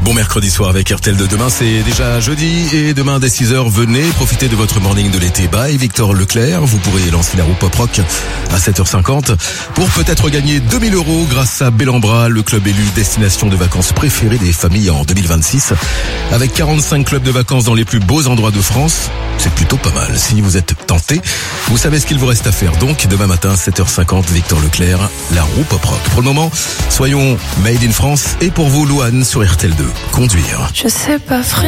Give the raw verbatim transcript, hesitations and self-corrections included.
bon mercredi soir avec R T L deux. Demain c'est déjà jeudi et demain dès six heures, venez profiter de votre morning de l'été by Victor Leclerc. Vous pourrez lancer la roue Pop Rock à sept heures cinquante pour peut-être gagner deux mille euros grâce à Bellambra, le club élu destination de vacances préférée des familles en deux mille vingt-six. Avec quarante-cinq clubs de vacances dans les plus beaux endroits de France, c'est plutôt pas mal. Si vous êtes tenté, vous savez ce qu'il vous reste à faire. Donc demain matin sept heures cinquante, Victor Leclerc, la roue Pop Rock. Pour le moment, soyons made in France et pour vous Louane sur R T L deux. Conduire. Je sais pas, frère.